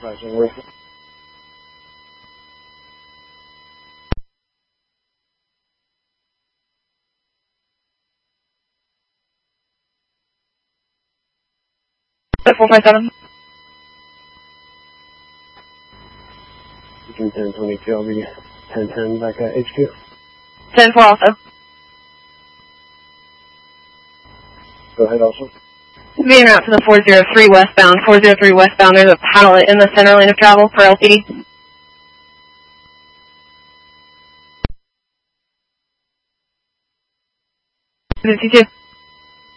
Rising rifle. At 457. Between 10 and 22, I'll be 10-10 back at HQ. 10-4 also. Go ahead also. Being route to the 403 westbound. 403 westbound, there's a pallet in the center lane of travel for LCD. This is 52.